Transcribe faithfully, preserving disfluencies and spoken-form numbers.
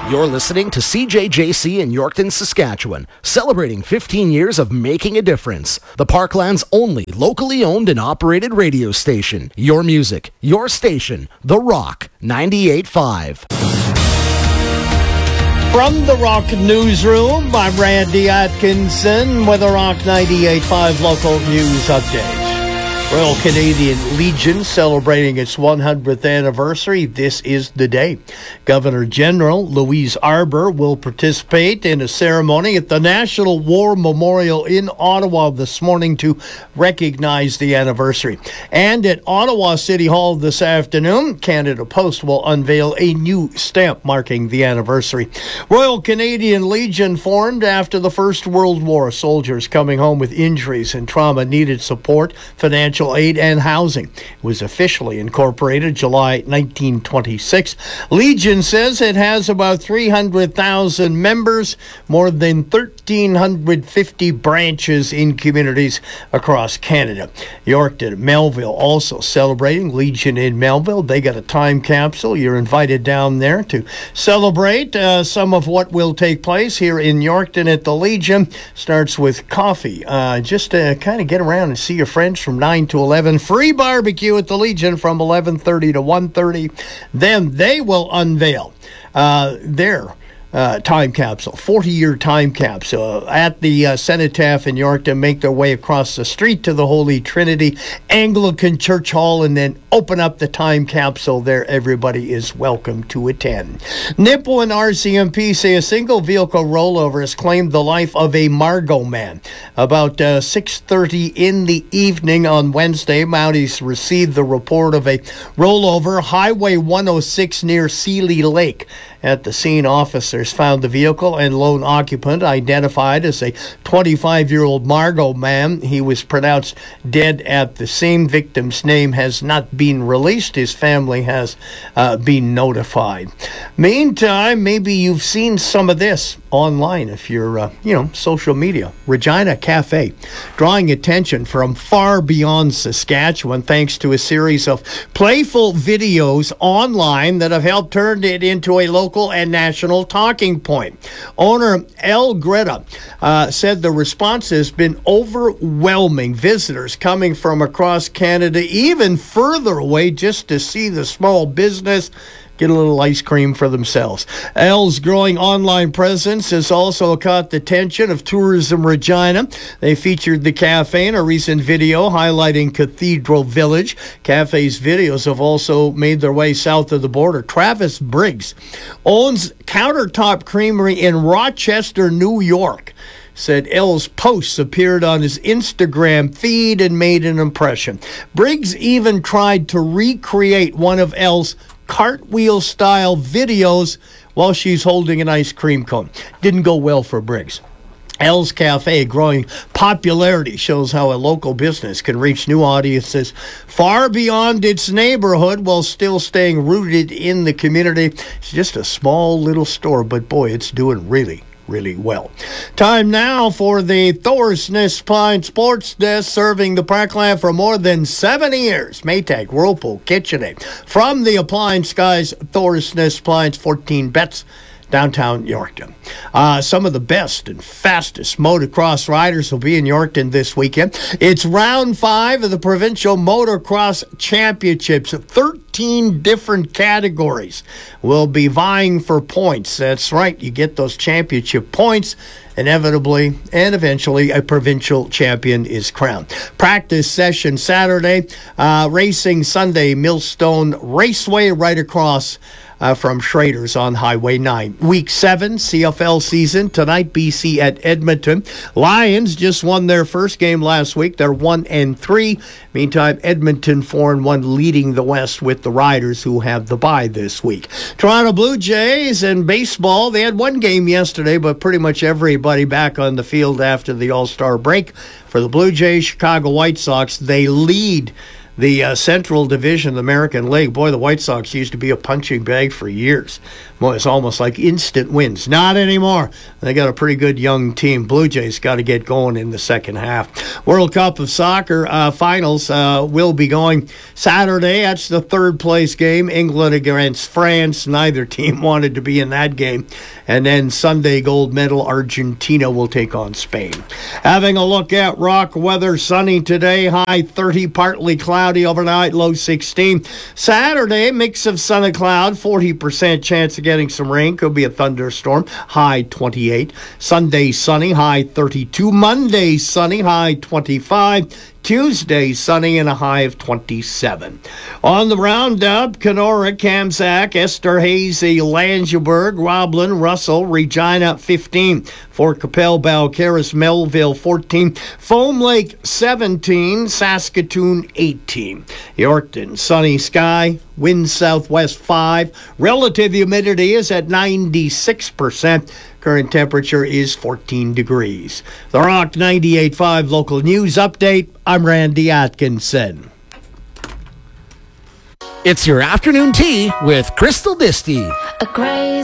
You're listening to C J J C in Yorkton, Saskatchewan, celebrating fifteen years of making a difference. The Parkland's only locally owned and operated radio station. Your music, your station, The Rock ninety-eight point five. From the Rock Newsroom, I'm Randy Atkinson with a Rock ninety-eight point five local news update. Royal Canadian Legion celebrating its one hundredth anniversary. This is the day. Governor General Louise Arbour will participate in a ceremony at the National War Memorial in Ottawa this morning to recognize the anniversary. And at Ottawa City Hall this afternoon, Canada Post will unveil a new stamp marking the anniversary. Royal Canadian Legion formed after the First World War. Soldiers coming home with injuries and trauma needed support, financial aid, and housing. It was officially incorporated July nineteen twenty-six. Legion says it has about three hundred thousand members, more than one thousand three hundred fifty branches in communities across Canada. Yorkton, Melville also celebrating Legion in Melville. They got a time capsule. You're invited down there to celebrate uh, some of what will take place here in Yorkton at the Legion. Starts with coffee. Uh, just to kind of get around and see your friends from nine to eleven. Free barbecue at the Legion from eleven thirty to one thirty. Then they will unveil uh, their Uh, time capsule, forty-year time capsule at the uh, Cenotaph in Yorkton. Make their way across the street to the Holy Trinity Anglican Church Hall and then open up the time capsule there. Everybody is welcome to attend. Nipawin and R C M P say a single vehicle rollover has claimed the life of a Margot man. About uh, six thirty in the evening on Wednesday, Mounties received the report of a rollover, Highway one oh six near Sealy Lake. At the scene, officers found the vehicle and lone occupant identified as a twenty-five-year-old Margot man. He was pronounced dead at the scene. Victim's name has not been released. His family has uh, been notified. Meantime, maybe you've seen some of this online if you're, uh, you know, social media. Regina Cafe, drawing attention from far beyond Saskatchewan thanks to a series of playful videos online that have helped turn it into a local and national talking point. Owner El Greta uh, said the response has been overwhelming. Visitors coming from across Canada, even further away, just to see the small business get a little ice cream for themselves. El's growing online presence has also caught the attention of Tourism Regina. They featured the cafe in a recent video highlighting Cathedral Village. Cafe's videos have also made their way south of the border. Travis Briggs owns Countertop Creamery in Rochester, New York. Said El's posts appeared on his Instagram feed and made an impression. Briggs even tried to recreate one of El's cartwheel-style videos while she's holding an ice cream cone. Didn't go well for Briggs. El's Cafe growing popularity shows how a local business can reach new audiences far beyond its neighborhood while still staying rooted in the community. It's just a small little store, but boy, it's doing really really well. Time now for the Thorsness Pine Sports Desk, serving the Parkland for more than seventy years. Maytag, Whirlpool, KitchenAid. From the Appliance Guys, Thorsness Pines, fourteen bets, downtown Yorkton. Uh, some of the best and fastest motocross riders will be in Yorkton this weekend. It's round five of the Provincial Motocross Championships. thirteen different categories will be vying for points. That's right, you get those championship points. Inevitably and eventually a provincial champion is crowned. Practice session Saturday, uh, racing Sunday, Millstone Raceway right across Uh, from Schrader's on Highway nine. Week seven, C F L season. Tonight, B C at Edmonton. Lions just won their first game last week. They're one and three. Meantime, Edmonton four and one, leading the West with the Riders, who have the bye this week. Toronto Blue Jays and baseball. They had one game yesterday, but pretty much everybody back on the field after the All-Star break. For the Blue Jays, Chicago White Sox, they lead the uh, Central Division of the American League. Boy, the White Sox used to be a punching bag for years. Boy, it's almost like instant wins. Not anymore. They got a pretty good young team. Blue Jays got to get going in the second half. World Cup of Soccer uh, finals uh, will be going Saturday. That's the third place game. England against France. Neither team wanted to be in that game. And then Sunday, gold medal, Argentina will take on Spain. Having a look at rock weather, sunny today, high thirty, partly cloudy overnight, low sixteen. Saturday, mix of sun and cloud, forty percent chance of getting some rain. Could be a thunderstorm, high twenty-eight. Sunday, sunny, high thirty-two. Monday, sunny, high twenty-five. Tuesday, sunny and a high of twenty-seven. On the roundup, Kenora, Kamsack, Esterhazy, Langeberg, Roblin, Russell, Regina, fifteen. Fort Capel, Balcarres, Melville, fourteen. Foam Lake, seventeen. Saskatoon, eighteen. Yorkton, sunny sky, wind southwest five. Relative humidity is at ninety-six percent. Current temperature is fourteen degrees. The Rock ninety-eight point five local news update. I'm Randy Atkinson. It's your afternoon tea with Crystal Disty. A crazy